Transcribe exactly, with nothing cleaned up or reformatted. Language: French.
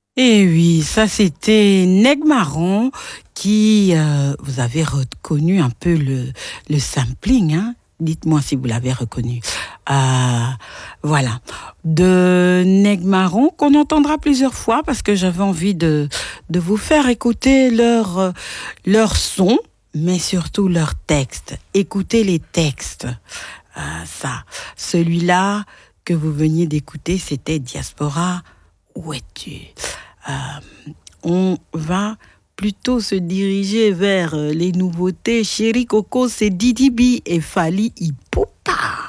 Et oui, ça c'était Neg Marron qui, euh, vous avez reconnu un peu le, le sampling, hein? Dites-moi si vous l'avez reconnu. Euh, voilà. De Neg Marron, qu'on entendra plusieurs fois parce que j'avais envie de, de vous faire écouter leur, euh, leur son, mais surtout leur texte. Écoutez les textes. Euh, ça. Celui-là que vous veniez d'écouter, c'était Diaspora. Où es-tu? Euh, on va plutôt se diriger vers euh, les nouveautés. Chéri Coco, c'est Didi B et Fali Ipupa.